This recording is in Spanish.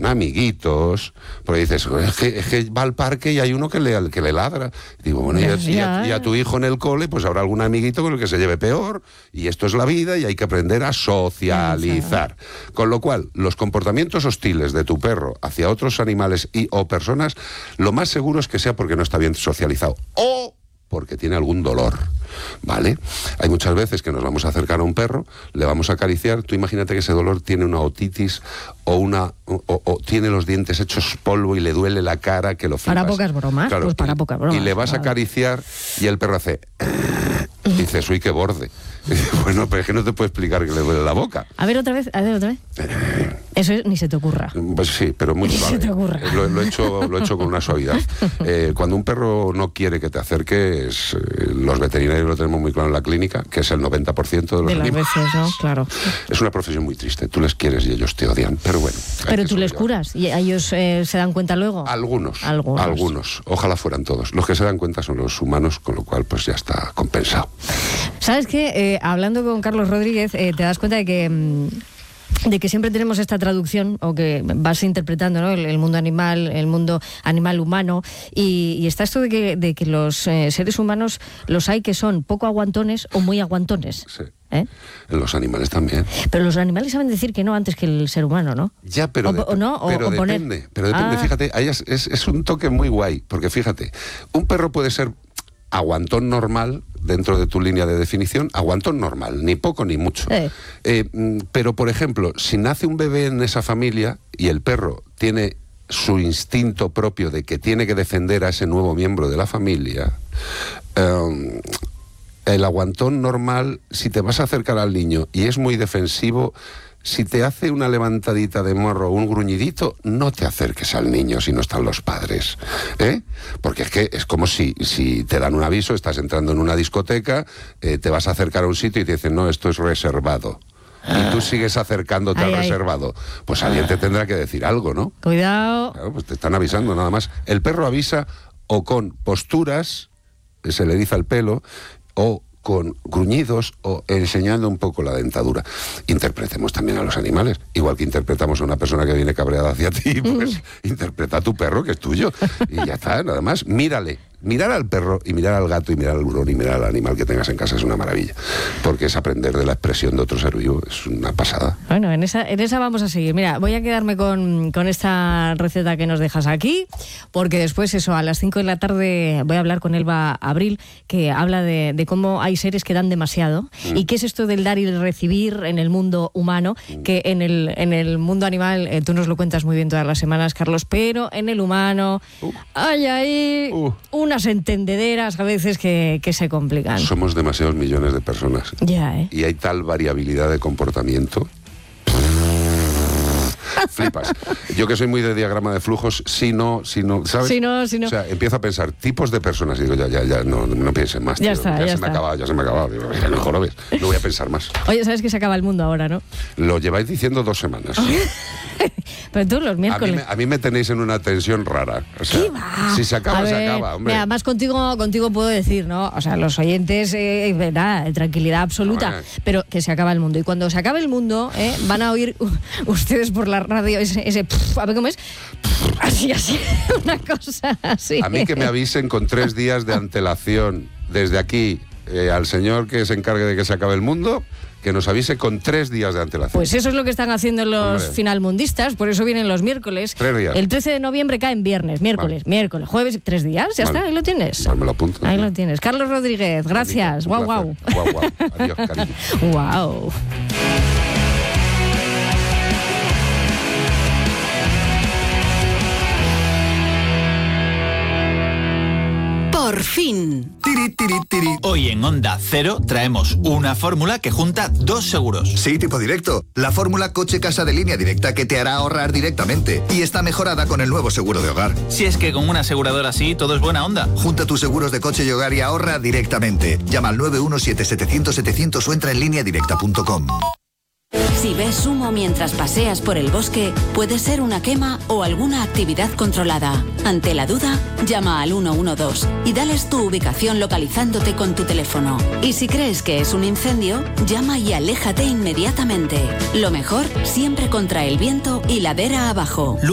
son amiguitos, porque dices, es que va al parque y hay uno que le ladra. Digo, bueno, y a tu hijo en el cole, pues habrá algún amiguito con el que se lleve peor, y esto es la vida y hay que aprender a socializar. Con lo cual, los comportamientos hostiles de tu perro hacia otros animales o personas, lo más seguro es que sea porque no está bien socializado, o porque tiene algún dolor, ¿vale? Hay muchas veces que nos vamos a acercar a un perro, le vamos a acariciar, tú imagínate que ese dolor tiene una otitis o tiene los dientes hechos polvo y le duele la cara, que lo flipas. Para pocas bromas, claro, pues para pocas bromas. Y le vas a acariciar y el perro hace... y dices, uy, qué borde. Bueno, pero es que no te puedo explicar que le duele la boca. A ver otra vez. Eso ni se te ocurra. Pues sí, pero muy suave. Ni se te ocurra. Lo he hecho con una suavidad. Cuando un perro no quiere que te acerques, los veterinarios lo tenemos muy claro en la clínica, que es el 90% de los animales. Veces, ¿no? Claro. Es una profesión muy triste. Tú les quieres y ellos te odian, pero bueno. Pero tú les curas y ellos se dan cuenta luego. Algunos. Ojalá fueran todos. Los que se dan cuenta son los humanos, con lo cual pues ya está compensado. ¿Sabes qué? Hablando con Carlos Rodríguez, te das cuenta de que siempre tenemos esta traducción, o que vas interpretando, ¿no? El mundo animal humano, y está esto de que los seres humanos los hay que son poco aguantones o muy aguantones. Sí. Los animales también. Pero los animales saben decir que no antes que el ser humano, ¿no? Ya, pero depende. Fíjate, ahí es un toque muy guay, porque fíjate, un perro puede ser aguantón normal dentro de tu línea de definición, aguantón normal, ni poco ni mucho. Pero, por ejemplo, si nace un bebé en esa familia y el perro tiene su instinto propio de que tiene que defender a ese nuevo miembro de la familia, el aguantón normal, si te vas a acercar al niño y es muy defensivo, si te hace una levantadita de morro o un gruñidito, no te acerques al niño si no están los padres, porque es que es como si te dan un aviso, estás entrando en una discoteca, te vas a acercar a un sitio y te dicen, no, esto es reservado. Y tú sigues acercándote al reservado. Pues alguien te tendrá que decir algo, ¿no? Cuidado. Claro, pues te están avisando nada más. El perro avisa o con posturas, se le eriza el pelo, o con gruñidos o enseñando un poco la dentadura. Interpretemos también a los animales. Igual que interpretamos a una persona que viene cabreada hacia ti, pues interpreta a tu perro, que es tuyo. Y ya está, nada más. Mírale. Mirar al perro y mirar al gato y mirar al hurón y mirar al animal que tengas en casa es una maravilla. Porque es aprender de la expresión de otro ser vivo. Es una pasada. Bueno, en esa vamos a seguir. Mira, voy a quedarme con esta receta que nos dejas aquí, porque después a las 5 de la tarde voy a hablar con Elba Abril, que habla de cómo hay seres que dan demasiado y qué es esto del dar y el recibir en el mundo humano, que en el mundo animal tú nos lo cuentas muy bien todas las semanas, Carlos, pero en el humano hay ahí unas entendederas a veces que se complican. Somos demasiados millones de personas. Ya, y hay tal variabilidad de comportamiento. Flipas. Yo que soy muy de diagrama de flujos, si no, ¿sabes? Si no. O sea, empiezo a pensar tipos de personas y digo, ya, no piensen más, tío. Ya está. Ya se me ha acabado. Digo, no jorobes, no voy a pensar más. Oye, ¿sabes que se acaba el mundo ahora, no? Lo lleváis diciendo 2 semanas. Pero tú los miércoles. A mí me tenéis en una tensión rara. O sea, ¿qué va? Si se acaba, se acaba, hombre. Además contigo puedo decir, ¿no? O sea, los oyentes, nada, tranquilidad absoluta, pero que se acaba el mundo. Y cuando se acabe el mundo, van a oír ustedes por la radio ese a ver cómo es, así, una cosa así. A mí que me avisen con 3 días de antelación desde aquí al señor que se encargue de que se acabe el mundo, que nos avise con 3 días de antelación. Pues eso es lo que están haciendo los finalmundistas, por eso vienen los miércoles. 3 días. El 13 de noviembre cae en viernes, miércoles, jueves, 3 días, ya está, ahí lo tienes. Pues me lo apunto. Ahí lo tienes. Carlos Rodríguez, gracias. Guau. Guau. Adiós, cariño. Guau. Por fin. Hoy en Onda Cero traemos una fórmula que junta 2 seguros. Sí, tipo directo. La fórmula coche-casa de Línea Directa, que te hará ahorrar directamente. Y está mejorada con el nuevo seguro de hogar. Si es que con una aseguradora así todo es buena onda. Junta tus seguros de coche y hogar y ahorra directamente. Llama al 917-700-700 o entra en lineadirecta.com. Si ves humo mientras paseas por el bosque, puede ser una quema o alguna actividad controlada. Ante la duda, llama al 112 y dales tu ubicación localizándote con tu teléfono. Y si crees que es un incendio, llama y aléjate inmediatamente. Lo mejor, siempre contra el viento y ladera abajo.